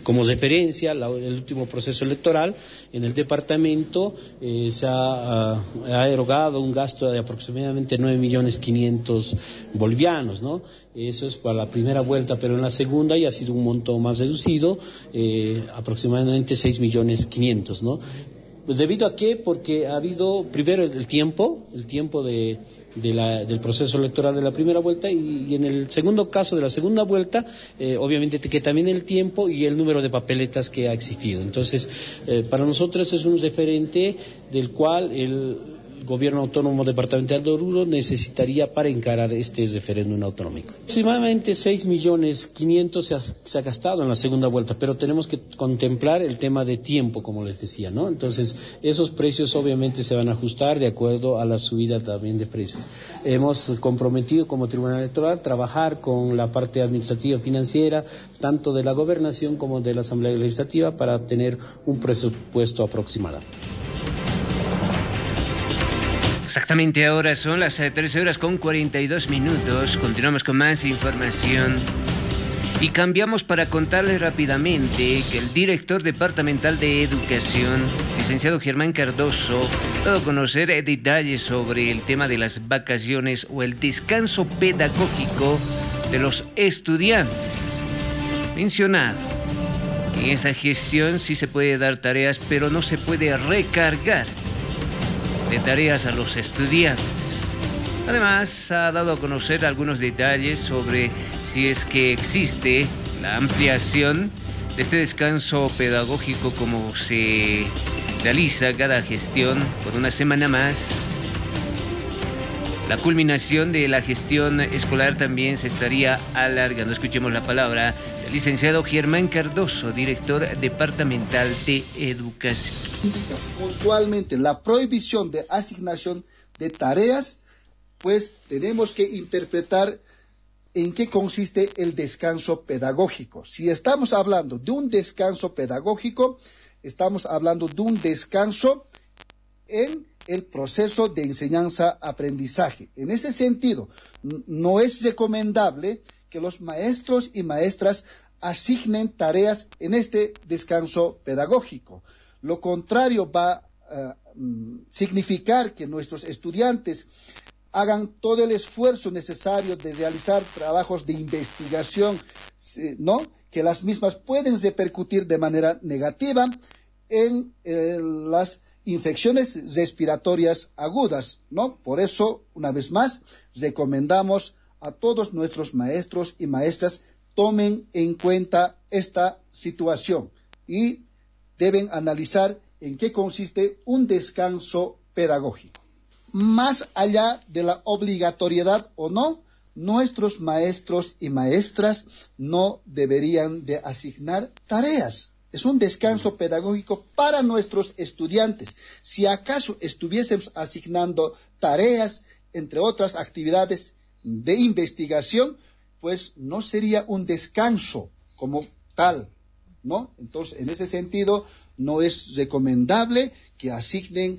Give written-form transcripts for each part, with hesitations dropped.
Como referencia, el último proceso electoral en el departamento se ha erogado un gasto de aproximadamente 9.500.000 bolivianos, ¿no? Eso es para la primera vuelta, pero en la segunda ya ha sido un monto más reducido, aproximadamente 6.500.000, ¿no? Pues ¿debido a qué? Porque ha habido primero el tiempo del proceso electoral de la primera vuelta y en el segundo caso de la segunda vuelta, obviamente que también el tiempo y el número de papeletas que ha existido. Entonces, para nosotros es un referente del cual el Gobierno Autónomo Departamental de Oruro necesitaría para encarar este referéndum autonómico. Aproximadamente 6.500.000 se ha gastado en la segunda vuelta, pero tenemos que contemplar el tema de tiempo, como les decía, ¿no? Entonces, esos precios obviamente se van a ajustar de acuerdo a la subida también de precios. Hemos comprometido como Tribunal Electoral trabajar con la parte administrativa financiera, tanto de la Gobernación como de la Asamblea Legislativa, para tener un presupuesto aproximado. Exactamente, ahora son las 13:42. Continuamos con más información y cambiamos para contarles rápidamente que el director departamental de Educación, licenciado Germán Cardoso, ha dado a conocer detalles sobre el tema de las vacaciones o el descanso pedagógico de los estudiantes. Mencionado que en esta gestión sí se puede dar tareas, pero no se puede recargar de tareas a los estudiantes. Además, ha dado a conocer algunos detalles sobre si es que existe la ampliación de este descanso pedagógico como se realiza cada gestión por una semana más. La culminación de la gestión escolar también se estaría alargando. Escuchemos la palabra del licenciado Germán Cardoso, director departamental de Educación. Puntualmente, la prohibición de asignación de tareas, pues tenemos que interpretar en qué consiste el descanso pedagógico. Si estamos hablando de un descanso pedagógico, estamos hablando de un descanso en el proceso de enseñanza-aprendizaje. En ese sentido, no es recomendable que los maestros y maestras asignen tareas en este descanso pedagógico. Lo contrario va a significar que nuestros estudiantes hagan todo el esfuerzo necesario de realizar trabajos de investigación, ¿no? Que las mismas pueden repercutir de manera negativa en las infecciones respiratorias agudas, ¿no? Por eso, una vez más, recomendamos a todos nuestros maestros y maestras tomen en cuenta esta situación y deben analizar en qué consiste un descanso pedagógico. Más allá de la obligatoriedad o no, nuestros maestros y maestras no deberían de asignar tareas. Es un descanso pedagógico para nuestros estudiantes. Si acaso estuviésemos asignando tareas, entre otras actividades de investigación, pues no sería un descanso como tal, ¿no? Entonces, en ese sentido, no es recomendable que asignen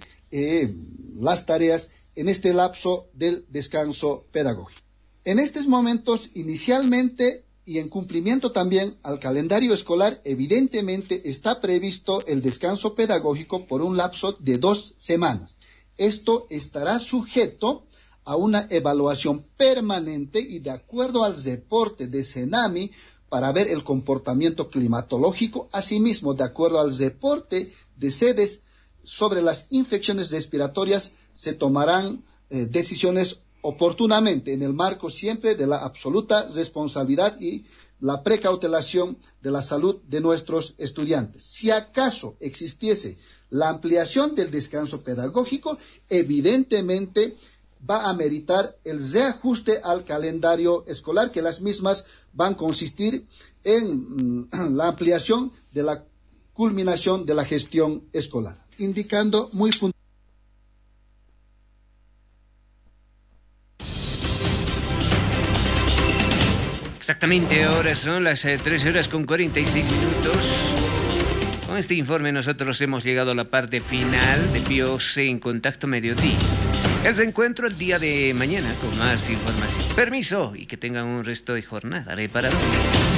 las tareas en este lapso del descanso pedagógico. En estos momentos, inicialmente, y en cumplimiento también al calendario escolar, evidentemente está previsto el descanso pedagógico por un lapso de 2 semanas. Esto estará sujeto a una evaluación permanente y de acuerdo al reporte de CENAMI para ver el comportamiento climatológico, asimismo de acuerdo al reporte de sedes sobre las infecciones respiratorias, se tomarán decisiones oportunamente en el marco siempre de la absoluta responsabilidad y la precautelación de la salud de nuestros estudiantes. Si acaso existiese la ampliación del descanso pedagógico, evidentemente va a meritar el reajuste al calendario escolar, que las mismas van a consistir en la ampliación de la culminación de la gestión escolar, indicando muy puntualmente. Exactamente, ahora son las 13:46. Con este informe nosotros hemos llegado a la parte final de BIOS en Contacto Mediodía. El reencuentro el día de mañana con más información. Permiso y que tengan un resto de jornada reparadora.